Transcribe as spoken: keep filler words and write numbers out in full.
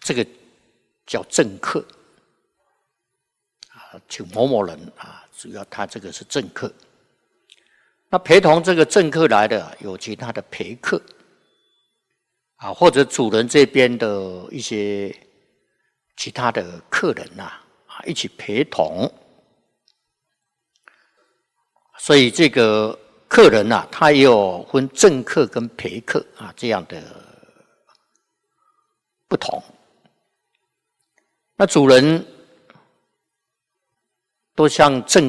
这个叫正客啊，请某某人啊，主要他这个是正客。那陪同这个正客来的有其他的陪客啊，或者主人这边的一些其他的客人呐啊，一起陪同。所以这个客人呐、啊，他也有分正客跟陪客啊这样的不同。那主人都像正